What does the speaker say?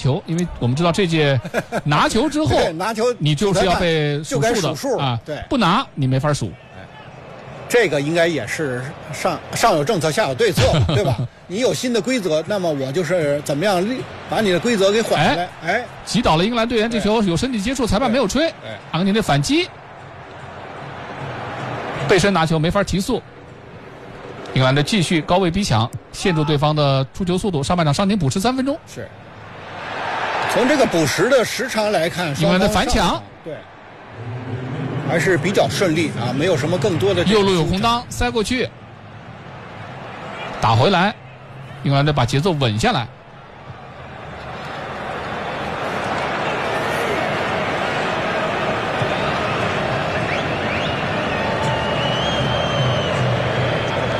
球，因为我们知道这届拿球之后， 拿球你就是要被数数的啊， 对， 不拿你没法数。 这个应该也是上有政策下有对策，对吧？你有新的规则，那么我就是怎么样把你的规则给缓下来。哎， 击倒了英格兰队员，这球有身体接触，裁判没有吹。阿根廷的反击，背身拿球没法提速。英格兰队继续高位逼抢，限制对方的出球速度。上半场伤停补时3分钟。 是。从这个补时的时长来看， 英格兰的反抢， 对。还是比较顺利啊，没有什么更多的。 右路有空当，塞过去，打回来，英格兰队把节奏稳下来。